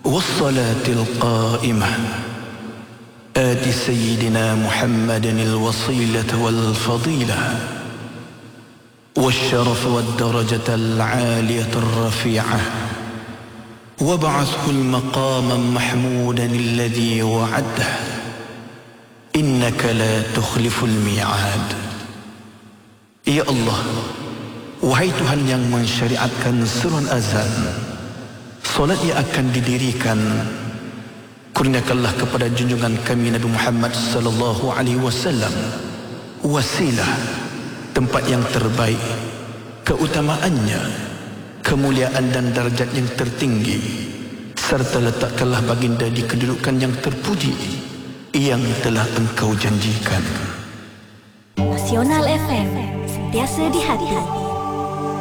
والصلاة القائمة آت سيدنا محمد الوصيلة والفضيلة والشرف والدرجة العالية الرفيعة وابعثه المقام محمودا الذي وعده إنك لا تخلف الميعاد. Ya Allah, wahai Tuhan yang mensyariatkan seruan azan, solat yang akan didirikan, kurniakanlah kepada junjungan kami Nabi Muhammad sallallahu alaihi wasallam wasilah, tempat yang terbaik, keutamaannya, kemuliaan dan darjat yang tertinggi, serta letakkanlah baginda di kedudukan yang terpuji yang telah Engkau janjikan. Nasional FM, sentiasa di hati.